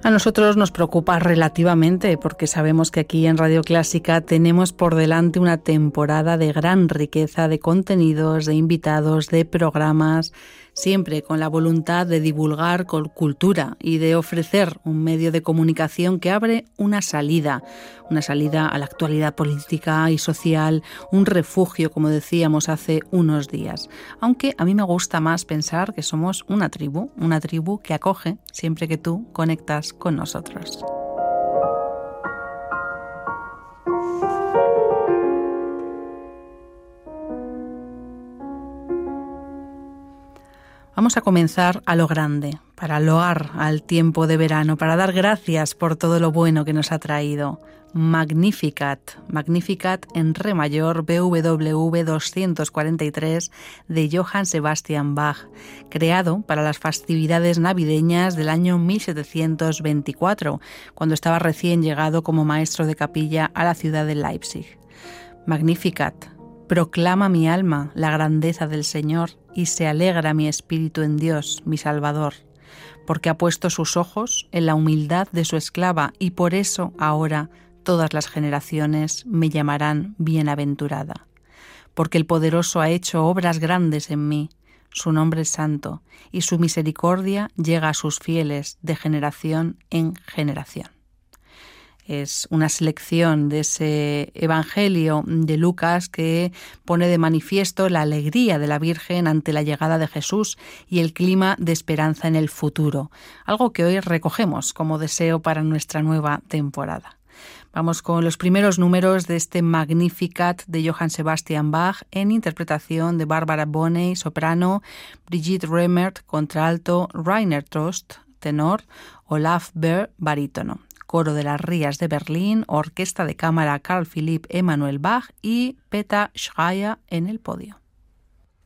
A nosotros nos preocupa relativamente porque sabemos que aquí en Radio Clásica tenemos por delante una temporada de gran riqueza de contenidos, de invitados, de programas, siempre con la voluntad de divulgar cultura y de ofrecer un medio de comunicación que abre una salida a la actualidad política y social, un refugio, como decíamos hace unos días. Aunque a mí me gusta más pensar que somos una tribu que acoge siempre que tú conectas con nosotros. Vamos a comenzar a lo grande, para loar al tiempo de verano, para dar gracias por todo lo bueno que nos ha traído. Magnificat en re mayor BWV 243 de Johann Sebastian Bach, creado para las festividades navideñas del año 1724, cuando estaba recién llegado como maestro de capilla a la ciudad de Leipzig. Magnificat. Proclama mi alma la grandeza del Señor y se alegra mi espíritu en Dios, mi Salvador, porque ha puesto sus ojos en la humildad de su esclava y por eso ahora todas las generaciones me llamarán bienaventurada. Porque el Poderoso ha hecho obras grandes en mí, su nombre es santo y su misericordia llega a sus fieles de generación en generación. Es una selección de ese Evangelio de Lucas que pone de manifiesto la alegría de la Virgen ante la llegada de Jesús y el clima de esperanza en el futuro, algo que hoy recogemos como deseo para nuestra nueva temporada. Vamos con los primeros números de este Magnificat de Johann Sebastian Bach en interpretación de Barbara Bonney, soprano, Brigitte Remmert, contralto, Rainer Trost, tenor, Olaf Behr, barítono. Coro de las Rías de Berlín, Orquesta de Cámara Carl Philipp Emanuel Bach y Peter Schreier en el podio.